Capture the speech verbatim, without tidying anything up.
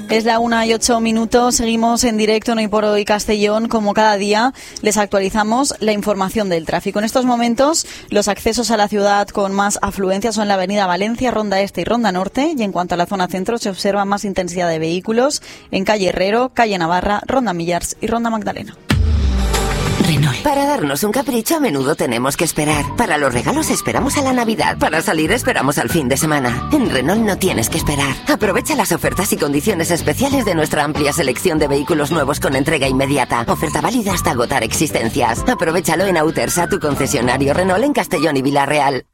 Es la una y ocho minutos, seguimos en directo en Hoy por Hoy Castellón. Como cada día, les actualizamos la información del tráfico. En estos momentos, los accesos a la ciudad con más afluencia son la avenida Valencia, Ronda Este y Ronda Norte. Y en cuanto a la zona centro, se observa más intensidad de vehículos en calle Herrero, calle Navarra, Ronda Millars y Ronda Magdalena. Renault. Para darnos un capricho a menudo tenemos que esperar. Para los regalos esperamos a la Navidad. Para salir esperamos al fin de semana. En Renault no tienes que esperar. Aprovecha las ofertas y condiciones especiales de nuestra amplia selección de vehículos nuevos con entrega inmediata. Oferta válida hasta agotar existencias. Aprovechalo en Autersa, tu concesionario Renault en Castellón y Villarreal.